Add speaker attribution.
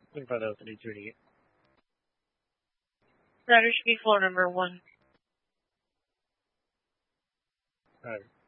Speaker 1: Wait for the opening reading it.
Speaker 2: Letter should be floor number 1.
Speaker 1: Alright.